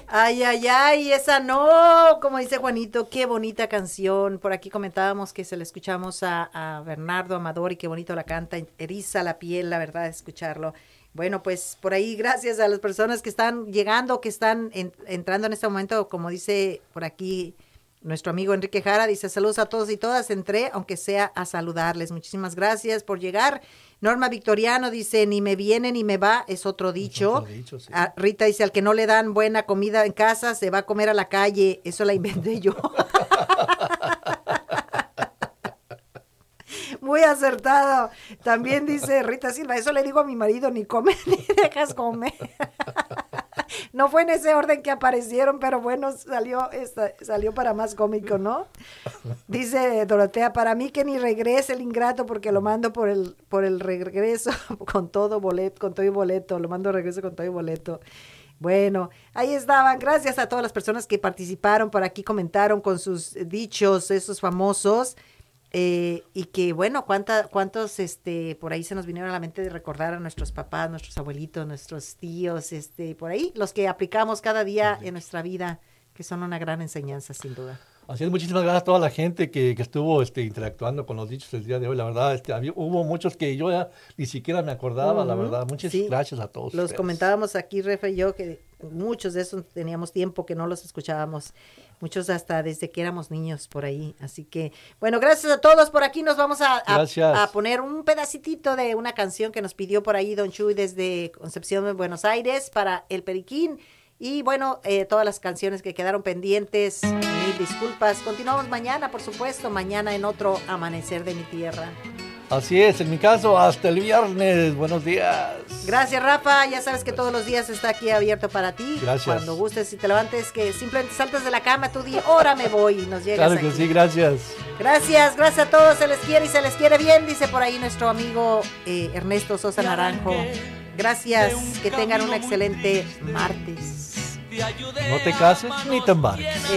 Ay, ay, ay, esa no, como dice Juanito, qué bonita canción. Por aquí comentábamos que se la escuchamos a Bernardo Amador y qué bonito la canta, eriza la piel, la verdad, escucharlo. Bueno, pues por ahí, gracias a las personas que están llegando, que están entrando en este momento, como dice por aquí nuestro amigo Enrique Jara, dice saludos a todos y todas, entré, aunque sea a saludarles. Muchísimas gracias por llegar. Norma Victoriano dice, ni me viene ni me va, es otro dicho. Es otro dicho, sí. Rita dice, al que no le dan buena comida en casa, se va a comer a la calle. Eso la inventé yo. Muy acertado. También dice Rita Silva, eso le digo a mi marido, ni comer ni dejas comer. No fue en ese orden que aparecieron, pero bueno, salió para más cómico, ¿no? Dice Dorotea, para mí que ni regrese el ingrato porque lo mando por el regreso con todo y boleto, lo mando de regreso con todo y boleto. Bueno, ahí estaban, gracias a todas las personas que participaron, por aquí comentaron con sus dichos, esos famosos. Y que bueno, cuántos por ahí se nos vinieron a la mente de recordar a nuestros papás, nuestros abuelitos, nuestros tíos, por ahí, los que aplicamos cada día en nuestra vida, que son una gran enseñanza, sin duda. Así es, muchísimas gracias a toda la gente que estuvo interactuando con los dichos el día de hoy. La verdad, hubo muchos que yo ya ni siquiera me acordaba, la verdad. Muchas gracias a todos. Los ustedes. Comentábamos aquí, Refa y yo, que muchos de esos teníamos tiempo que no los escuchábamos. Muchos hasta desde que éramos niños por ahí. Así que, bueno, gracias a todos. Por aquí nos vamos a poner un pedacitito de una canción que nos pidió por ahí Don Chuy desde Concepción de Buenos Aires para El Periquín. Y bueno, todas las canciones que quedaron pendientes, mil disculpas. Continuamos mañana, por supuesto, mañana en otro Amanecer de mi Tierra. Así es, en mi caso, hasta el viernes. Buenos días. Gracias, Rafa. Ya sabes que todos los días está aquí abierto para ti. Gracias. Cuando gustes y te levantes, que simplemente saltas de la cama, tú di, ahora me voy y nos llegas Claro que aquí. sí, gracias. Gracias a todos. Se les quiere y se les quiere bien, dice por ahí nuestro amigo Ernesto Sosa Naranjo. Gracias, que tengan un excelente martes. No te cases ni te embarques.